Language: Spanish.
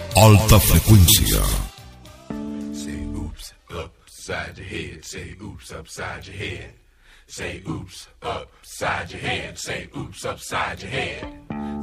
Alta frecuencia. Say oops upside your head. Say oops upside your head. Say oops upside your head. Say oops upside your head.